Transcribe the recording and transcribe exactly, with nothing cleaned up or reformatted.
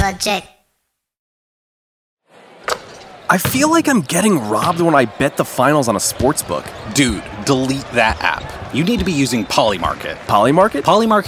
budget. I feel like I'm getting robbed when I bet the finals on a sportsbook. Dude, delete that app. You need to be using Polymarket. Polymarket? Polymarket